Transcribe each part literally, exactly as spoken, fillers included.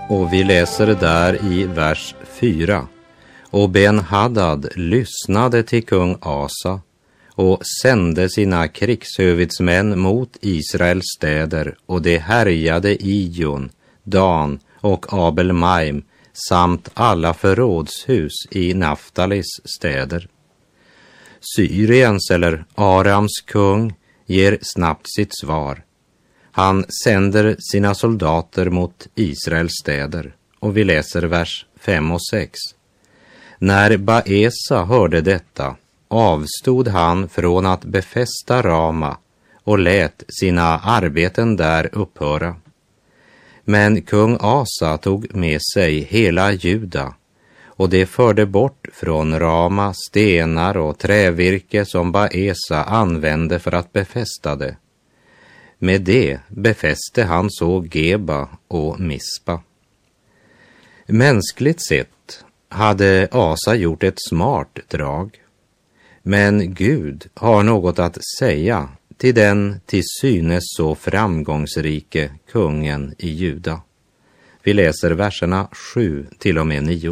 Och vi läser där i vers fyra. Och Ben-Hadad lyssnade till kung Asa och sände sina krigshövitsmän mot Israels städer, och de härjade Ijon, Dan och Abel-Maim samt alla förrådshus i Naftalis städer. Syriens eller Arams kung ger snabbt sitt svar. Han sänder sina soldater mot Israels städer, och vi läser vers fem och sex. När Baesa hörde detta avstod han från att befästa Rama och lät sina arbeten där upphöra. Men kung Asa tog med sig hela Juda, och det förde bort från Rama stenar och trävirke som Baesa använde för att befästa det. Med det befäste han så Geba och Mispa. Mänskligt sett hade Asa gjort ett smart drag, men Gud har något att säga till den till synes så framgångsrike kungen i Juda. Vi läser verserna sju till och med nio.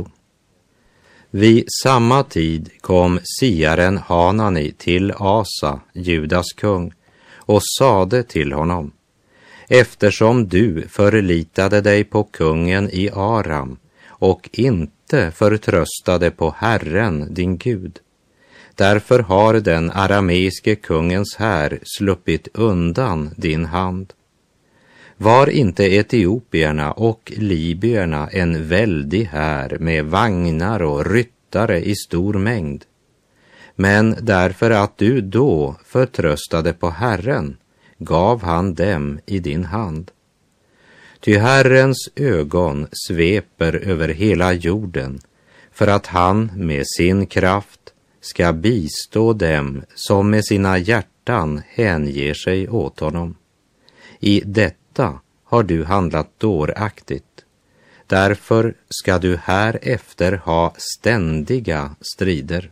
Vid samma tid kom siaren Hanani till Asa, Judas kung, och sade till honom: eftersom du förlitade dig på kungen i Aram och inte förtröstade på Herren din Gud, därför har den arameiske kungens här sluppit undan din hand. Var inte etiopierna och libyerna en väldig här med vagnar och ryttare i stor mängd? Men därför att du då förtröstade på Herren gav han dem i din hand. Ty Herrens ögon sveper över hela jorden för att han med sin kraft ska bistå dem som med sina hjärtan hänger sig åt honom. I detta har du handlat dåraktigt. Därför ska du härefter ha ständiga strider.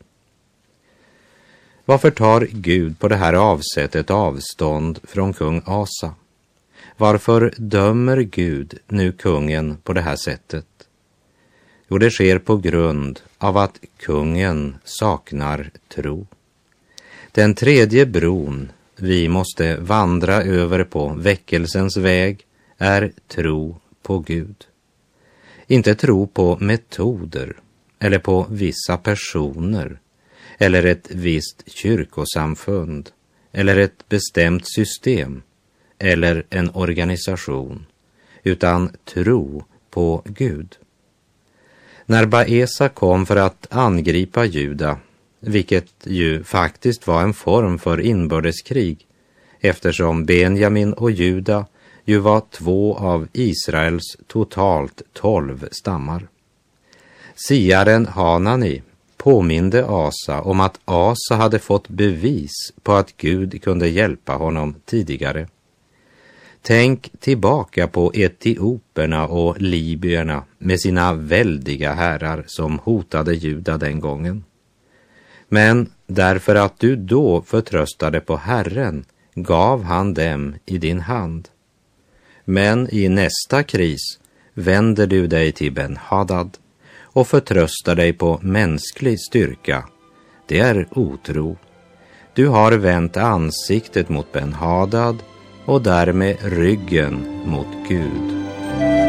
Varför tar Gud på det här avsättet avstånd från kung Asa? Varför dömer Gud nu kungen på det här sättet? Jo, det sker på grund av att kungen saknar tro. Den tredje bron vi måste vandra över på väckelsens väg är tro på Gud. Inte tro på metoder eller på vissa personer eller ett visst kyrkosamfund eller ett bestämt system eller en organisation, utan tro på Gud. När Baesa kom för att angripa Juda, vilket ju faktiskt var en form för inbördeskrig, eftersom Benjamin och Juda ju var två av Israels totalt tolv stammar. Siaren Hanani påminde Asa om att Asa hade fått bevis på att Gud kunde hjälpa honom tidigare. Tänk tillbaka på etioperna och libyerna med sina väldiga herrar som hotade Juda den gången. Men därför att du då förtröstade på Herren gav han dem i din hand. Men i nästa kris vänder du dig till Ben-Hadad och förtröstar dig på mänsklig styrka. Det är otro. Du har vänt ansiktet mot Ben-Hadad och därmed ryggen mot Gud.